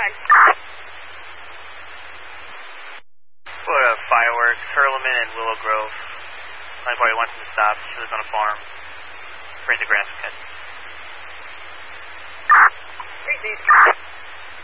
Florida Fireworks, Hurleman and Willow Grove. My boy wants him to stop. She lives on a farm. Bring the grass cut.